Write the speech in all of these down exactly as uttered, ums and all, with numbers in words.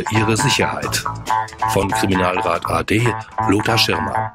Ihre Sicherheit. Von Kriminalrat A D, Lothar Schirmer.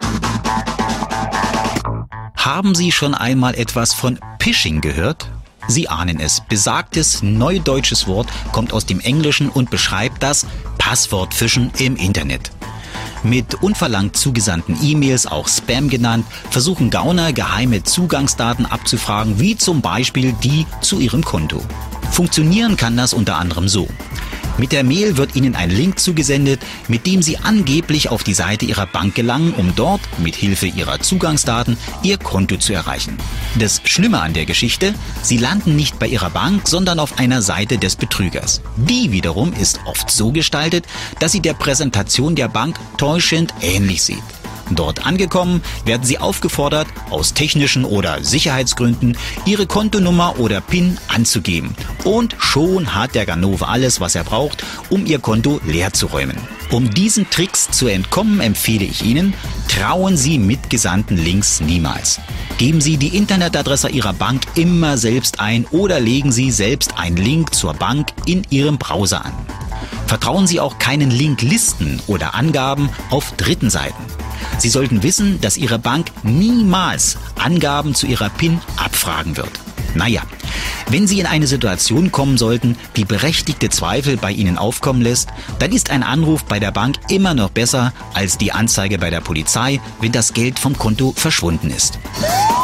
Haben Sie schon einmal etwas von Phishing gehört? Sie ahnen es. Besagtes neudeutsches Wort kommt aus dem Englischen und beschreibt das Passwortfischen im Internet. Mit unverlangt zugesandten E-Mails, auch Spam genannt, versuchen Gauner geheime Zugangsdaten abzufragen, wie zum Beispiel die zu ihrem Konto. Funktionieren kann das unter anderem so. Mit der Mail wird Ihnen ein Link zugesendet, mit dem Sie angeblich auf die Seite Ihrer Bank gelangen, um dort mit Hilfe Ihrer Zugangsdaten Ihr Konto zu erreichen. Das Schlimme an der Geschichte: Sie landen nicht bei Ihrer Bank, sondern auf einer Seite des Betrügers. Die wiederum ist oft so gestaltet, dass sie der Präsentation der Bank täuschend ähnlich sieht. Dort angekommen, werden Sie aufgefordert, aus technischen oder Sicherheitsgründen Ihre Kontonummer oder PIN anzugeben. Und schon hat der Ganove alles, was er braucht, um Ihr Konto leer zu räumen. Um diesen Tricks zu entkommen, empfehle ich Ihnen, trauen Sie mitgesandten Links niemals. Geben Sie die Internetadresse Ihrer Bank immer selbst ein oder legen Sie selbst einen Link zur Bank in Ihrem Browser an. Vertrauen Sie auch keinen Linklisten oder Angaben auf dritten Seiten. Sie sollten wissen, dass Ihre Bank niemals Angaben zu Ihrer PIN abfragen wird. Naja, wenn Sie in eine Situation kommen sollten, die berechtigte Zweifel bei Ihnen aufkommen lässt, dann ist ein Anruf bei der Bank immer noch besser als die Anzeige bei der Polizei, wenn das Geld vom Konto verschwunden ist.